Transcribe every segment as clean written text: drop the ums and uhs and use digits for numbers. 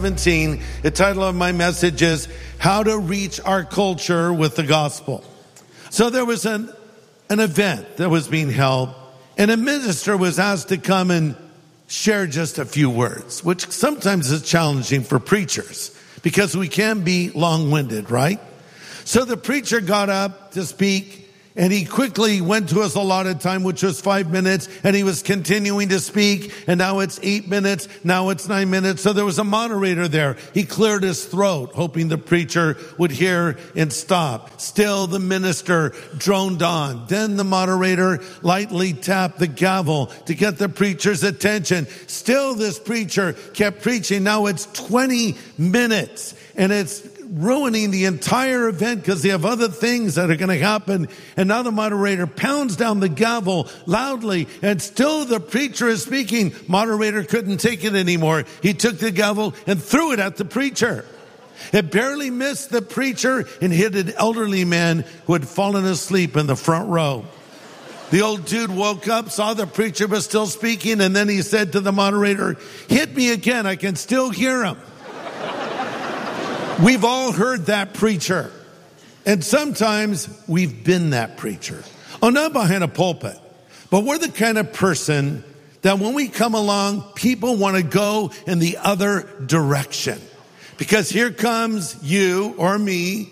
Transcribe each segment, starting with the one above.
17. The title of my message is How to Reach Our Culture with the Gospel. So there was an event that was being held, and a minister was asked to come and share just a few words, which sometimes is challenging for preachers because we can be long-winded, right? So the preacher got up to speak, and he quickly went to his allotted time, which was 5 minutes, and he was continuing to speak, and now it's 8 minutes, now it's 9 minutes. So there was a moderator there. He cleared his throat, hoping the preacher would hear and stop. Still, the minister droned on. Then the moderator lightly tapped the gavel to get the preacher's attention. Still, this preacher kept preaching. Now it's 20 minutes, and it's ruining the entire event because they have other things that are going to happen. And now the moderator pounds down the gavel loudly, and still the preacher is speaking. Moderator couldn't take it anymore. He took the gavel and threw it at the preacher. It barely missed the preacher and hit an elderly man who had fallen asleep in the front row. The old dude woke up, saw the preacher was still speaking, and then he said to the moderator, "Hit me again, I can still hear him." We've all heard that preacher. And sometimes we've been that preacher. Oh, not behind a pulpit. But we're the kind of person that when we come along, people want to go in the other direction. Because here comes you or me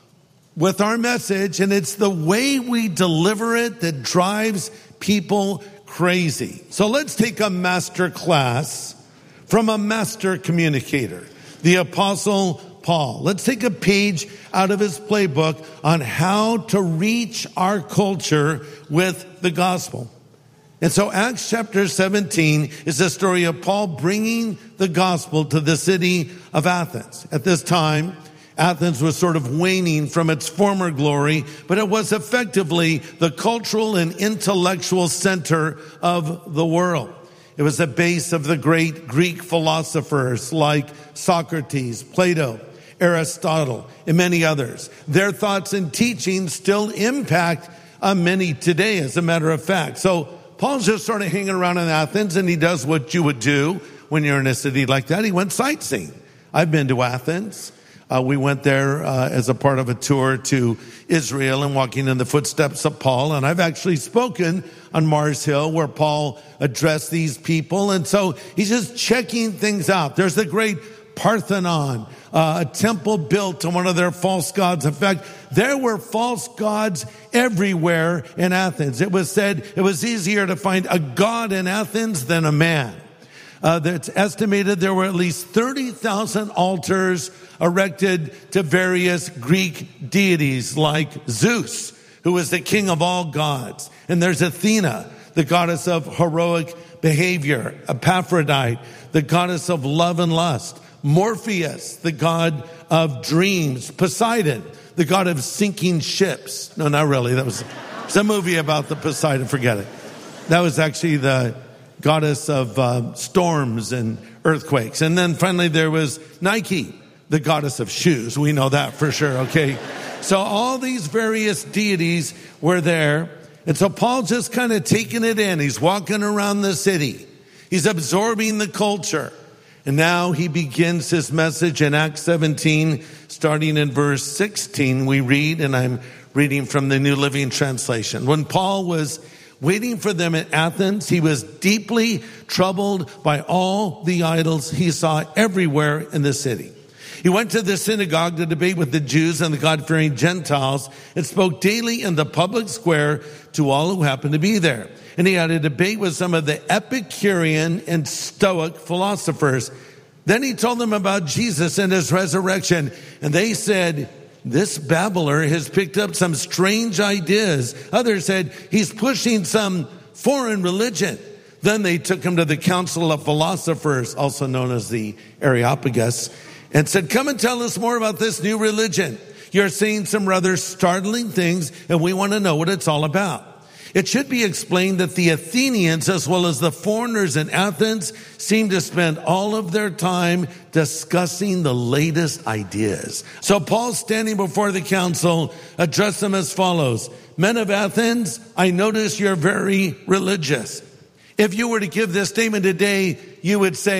with our message, and it's the way we deliver it that drives people crazy. So let's take a master class from a master communicator, the Apostle Paul. Let's take a page out of his playbook on how to reach our culture with the gospel. And so Acts chapter 17 is the story of Paul bringing the gospel to the city of Athens. At this time, Athens was sort of waning from its former glory, but it was effectively the cultural and intellectual center of the world. It was the base of the great Greek philosophers like Socrates, Plato, Aristotle, and many others. Their thoughts and teachings still impact many today, as a matter of fact. So Paul's just sort of hanging around in Athens, and he does what you would do when you're in a city like that. He went sightseeing. I've been to Athens. We went there as a part of a tour to Israel and walking in the footsteps of Paul. And I've actually spoken on Mars Hill where Paul addressed these people. And so he's just checking things out. There's the great Parthenon, a temple built to one of their false gods. In fact, there were false gods everywhere in Athens. It was said it was easier to find a god in Athens than a man. That's estimated there were at least 30,000 altars erected to various Greek deities like Zeus, who was the king of all gods. And there's Athena, the goddess of heroic behavior, Aphrodite, the goddess of love and lust, Morpheus, the god of dreams, Poseidon, the god of sinking ships. No, not really. That was a movie about the Poseidon. Forget it. That was actually the goddess of storms and earthquakes. And then finally there was Nike, the goddess of shoes. We know that for sure, okay? So all these various deities were there. And so Paul's just kind of taking it in. He's walking around the city. He's absorbing the culture. And now he begins his message in Acts 17, starting in verse 16. We read, and I'm reading from the New Living Translation. When Paul was waiting for them at Athens, he was deeply troubled by all the idols he saw everywhere in the city. He went to the synagogue to debate with the Jews and the God-fearing Gentiles and spoke daily in the public square to all who happened to be there. And he had a debate with some of the Epicurean and Stoic philosophers. Then he told them about Jesus and his resurrection. And they said, "This babbler has picked up some strange ideas." Others said, "He's pushing some foreign religion." Then they took him to the council of philosophers, also known as the Areopagus, and said, "Come and tell us more about this new religion. You're saying some rather startling things, and we want to know what it's all about." It should be explained that the Athenians, as well as the foreigners in Athens, seemed to spend all of their time discussing the latest ideas. So Paul, standing before the council, addressed them as follows: "Men of Athens, I notice you're very religious. If you were to give this statement today, you would say,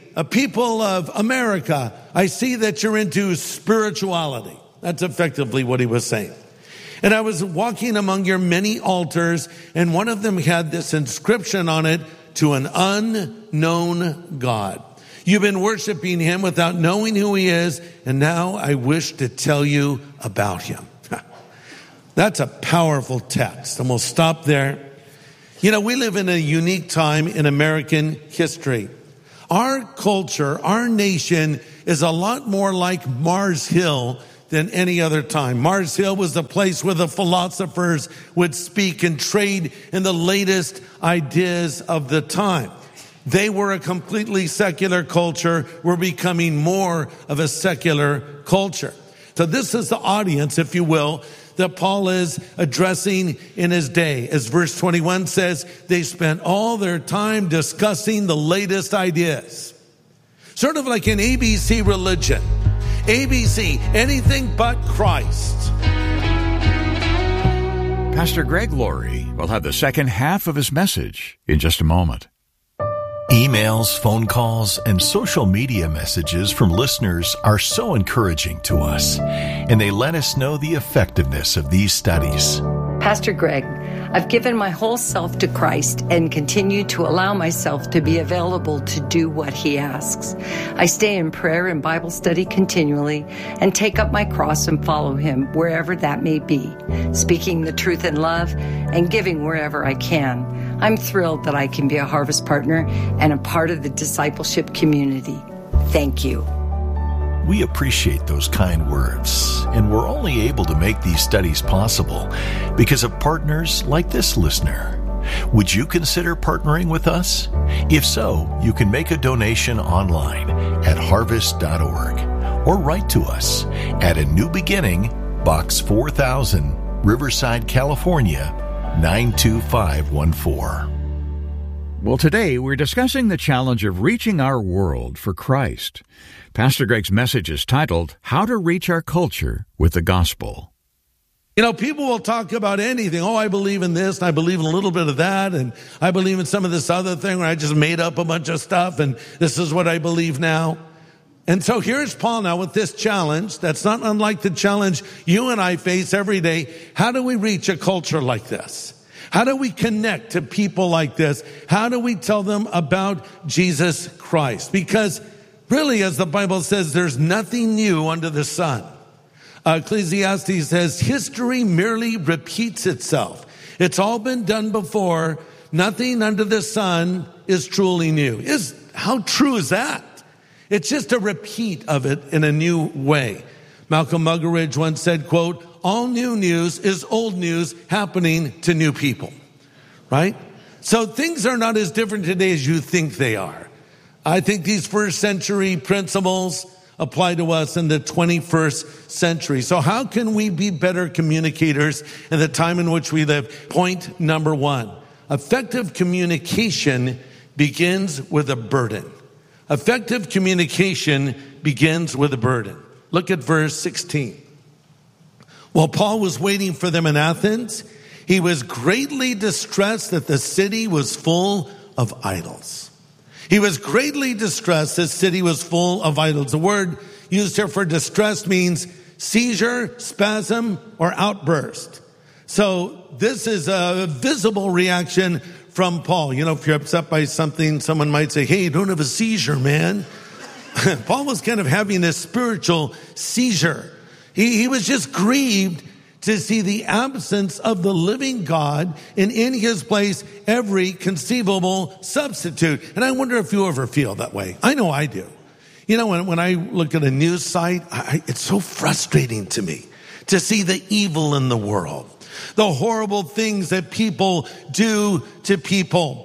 people of America, I see that you're into spirituality. That's effectively what he was saying. And I was walking among your many altars, and one of them had this inscription on it, to an unknown God. You've been worshiping him without knowing who he is, and now I wish to tell you about him. That's a powerful text, and we'll stop there. You know, we live in a unique time in American history. Our culture, our nation is a lot more like Mars Hill than any other time. Mars Hill was the place where the philosophers would speak and trade in the latest ideas of the time. They were a completely secular culture. We're becoming more of a secular culture. So this is the audience, if you will, that Paul is addressing in his day. As verse 21 says, they spent all their time discussing the latest ideas. Sort of like an ABC religion. ABC, anything but Christ. Pastor Greg Laurie will have the second half of his message in just a moment. Emails, phone calls, and social media messages from listeners are so encouraging to us, and they let us know the effectiveness of these studies. Pastor Greg, I've given my whole self to Christ and continue to allow myself to be available to do what he asks. I stay in prayer and Bible study continually and take up my cross and follow him wherever that may be, speaking the truth in love and giving wherever I can. I'm thrilled that I can be a Harvest partner and a part of the discipleship community. Thank you. We appreciate those kind words, and we're only able to make these studies possible because of partners like this listener. Would you consider partnering with us? If so, you can make a donation online at harvest.org or write to us at A New Beginning, Box 4000, Riverside, California, 92514. Well, today we're discussing the challenge of reaching our world for Christ. Pastor Greg's message is titled, How to Reach Our Culture with the Gospel. You know, people will talk about anything. Oh, I believe in this, and I believe in a little bit of that, and I believe in some of this other thing where I just made up a bunch of stuff, and this is what I believe now. And so here's Paul now with this challenge that's not unlike the challenge you and I face every day. How do we reach a culture like this? How do we connect to people like this? How do we tell them about Jesus Christ? Because really, as the Bible says, there's nothing new under the sun. Ecclesiastes says, history merely repeats itself. It's all been done before. Nothing under the sun is truly new. How true is that? It's just a repeat of it in a new way. Malcolm Muggeridge once said, quote, all new news is old news happening to new people, right? So things are not as different today as you think they are. I think these first century principles apply to us in the 21st century. So how can we be better communicators in the time in which we live? Point number one, effective communication begins with a burden. Effective communication begins with a burden. Look at verse 16. While Paul was waiting for them in Athens, he was greatly distressed that the city was full of idols. He was greatly distressed that the city was full of idols. The word used here for distress means seizure, spasm, or outburst. So this is a visible reaction from Paul. You know, if you're upset by something, someone might say, hey, you don't have a seizure, man. Paul was kind of having a spiritual seizure. He was just grieved to see the absence of the living God and in his place every conceivable substitute. And I wonder if you ever feel that way. I know I do. You know, when I look at a news site, it's so frustrating to me to see the evil in the world, the horrible things that people do to people.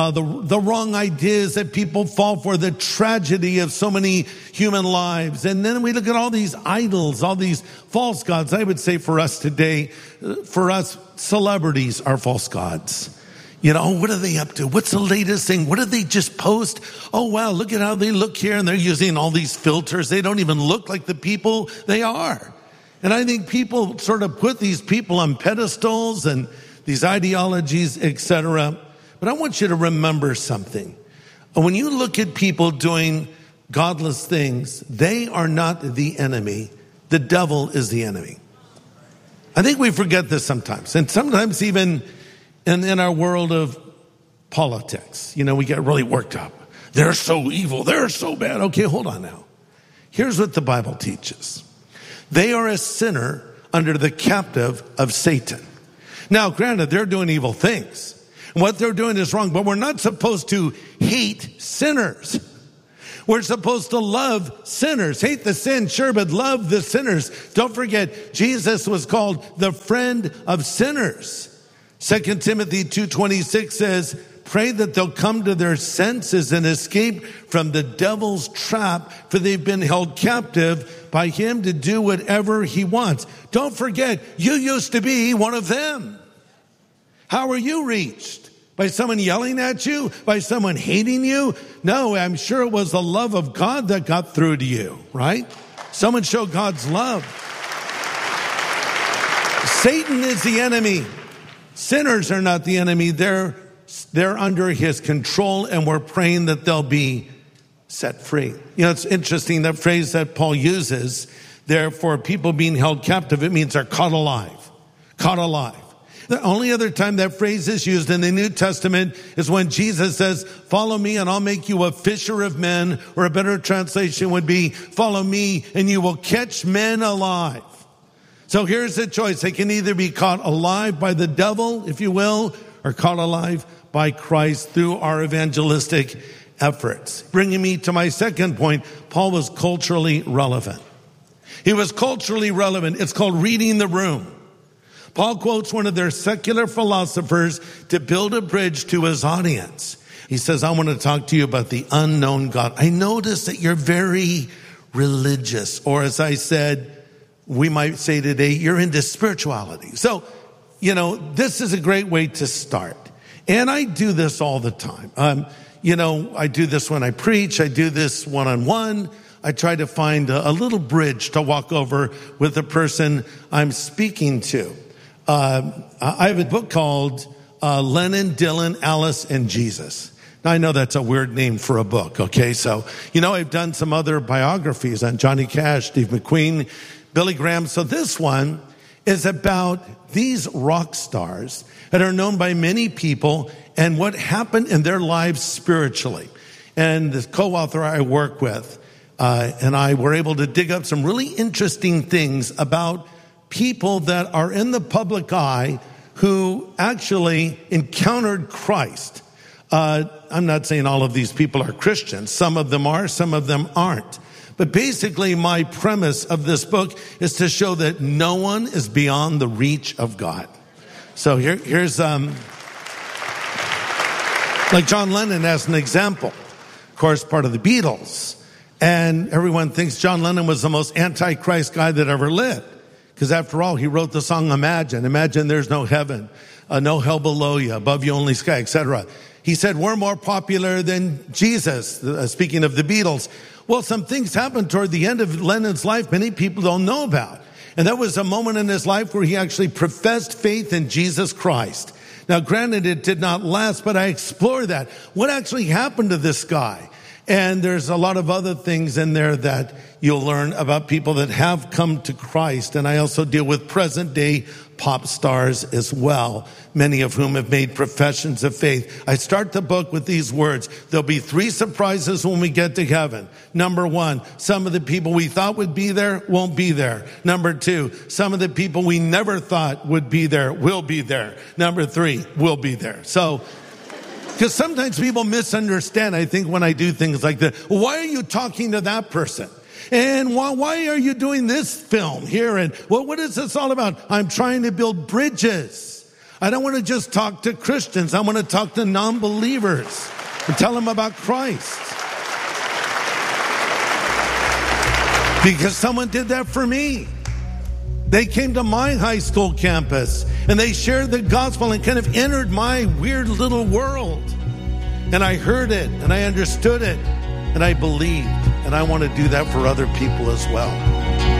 The wrong ideas that people fall for, the tragedy of so many human lives. And then we look at all these idols, all these false gods. I would say for us today, for us, celebrities are false gods. You know, what are they up to? What's the latest thing? What did they just post? Oh, wow, look at how they look here. And they're using all these filters. They don't even look like the people they are. And I think people sort of put these people on pedestals and these ideologies, etc. But I want you to remember something. And when you look at people doing godless things, they are not the enemy. The devil is the enemy. I think we forget this sometimes. And sometimes even in our world of politics, we get really worked up. They're so evil. They're so bad. Okay, hold on now. Here's what the Bible teaches. They are a sinner under the captive of Satan. Now, granted, they're doing evil things. And what they're doing is wrong, but we're not supposed to hate sinners. We're supposed to love sinners. Hate the sin, sure, but love the sinners. Don't forget, Jesus was called the friend of sinners. 2 Timothy 2:26 says, pray that they'll come to their senses and escape from the devil's trap, for they've been held captive by him to do whatever he wants. Don't forget, you used to be one of them. How were you reached? By someone yelling at you? By someone hating you? No, I'm sure it was the love of God that got through to you, right? Someone showed God's love. Satan is the enemy. Sinners are not the enemy. They're under his control, and we're praying that they'll be set free. It's interesting, that phrase that Paul uses there for people being held captive, it means they're caught alive. Caught alive. The only other time that phrase is used in the New Testament is when Jesus says, follow me and I'll make you a fisher of men, or a better translation would be, follow me and you will catch men alive. So here's the choice. They can either be caught alive by the devil, if you will, or caught alive by Christ through our evangelistic efforts. Bringing me to my second point, Paul was culturally relevant. He was culturally relevant. It's called reading the room. Paul quotes one of their secular philosophers to build a bridge to his audience. He says, I want to talk to you about the unknown God. I notice that you're very religious, or as I said, we might say today, you're into spirituality. So, this is a great way to start. And I do this all the time. I do this when I preach. I do this one-on-one. I try to find a little bridge to walk over with the person I'm speaking to. I have a book called Lennon, Dylan, Alice, and Jesus. Now, I know that's a weird name for a book, okay? So, I've done some other biographies on Johnny Cash, Steve McQueen, Billy Graham. So this one is about these rock stars that are known by many people and what happened in their lives spiritually. And the co-author I work with and I were able to dig up some really interesting things about people that are in the public eye who actually encountered Christ. I'm not saying all of these people are Christians. Some of them are, some of them aren't. But basically, my premise of this book is to show that no one is beyond the reach of God. So here's like John Lennon as an example. Of course, part of the Beatles. And everyone thinks John Lennon was the most anti-Christ guy that ever lived. Because after all, he wrote the song Imagine. Imagine there's no heaven, no hell below you, above you only sky, etc. He said, we're more popular than Jesus, speaking of the Beatles. Well, some things happened toward the end of Lennon's life many people don't know about. And that was a moment in his life where he actually professed faith in Jesus Christ. Now, granted, it did not last, but I explore that. What actually happened to this guy? And there's a lot of other things in there that you'll learn about people that have come to Christ. And I also deal with present day pop stars as well, many of whom have made professions of faith. I start the book with these words. There'll be 3 surprises when we get to heaven. Number 1, some of the people we thought would be there won't be there. Number 2, some of the people we never thought would be there will be there. Number 3, will be there. So, because sometimes people misunderstand, I think, when I do things like that. Why are you talking to that person? And why are you doing this film here? And what is this all about? I'm trying to build bridges. I don't want to just talk to Christians. I want to talk to non-believers and tell them about Christ. Because someone did that for me. They came to my high school campus and they shared the gospel and kind of entered my weird little world. And I heard it and I understood it and I believed. And I want to do that for other people as well.